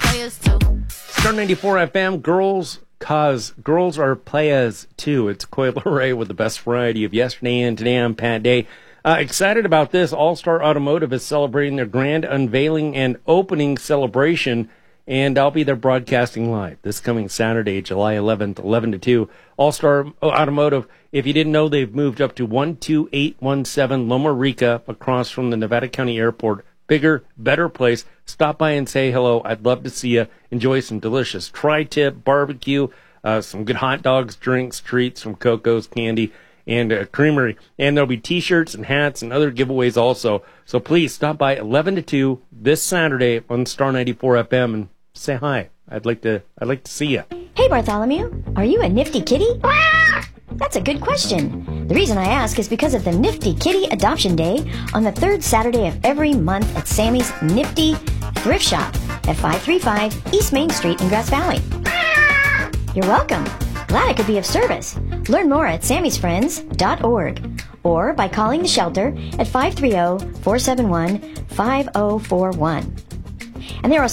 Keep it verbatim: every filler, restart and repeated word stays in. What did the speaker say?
players too. Star ninety-four F M, girls, cause girls are players too. It's Coyle Ray with the best variety of yesterday and today. I'm Pat Day. Uh, excited about this. All-Star Automotive is celebrating their grand unveiling and opening celebration, and I'll be there broadcasting live this coming Saturday, July eleventh, eleven to two. All-Star Automotive, if you didn't know, they've moved up to one two eight one seven Loma Rica across from the Nevada County Airport. Bigger, better place. Stop by and say hello. I'd love to see you. Enjoy some delicious tri-tip barbecue, uh, some good hot dogs, drinks, treats from Coco's Candy and uh, Creamery. And there'll be T-shirts and hats and other giveaways also. So please stop by eleven to two this Saturday on Star ninety-four F M and say hi. I'd like to. I'd like to see you. Hey Bartholomew, are you a nifty kitty? That's a good question. The reason I ask is because of the Nifty Kitty Adoption Day on the third Saturday of every month at Sammy's Nifty Thrift Shop at five thirty-five East Main Street in Grass Valley. You're welcome. Glad I could be of service. Learn more at sammys friends dot org or by calling the shelter at five three zero, four seven one, five zero four one. And there are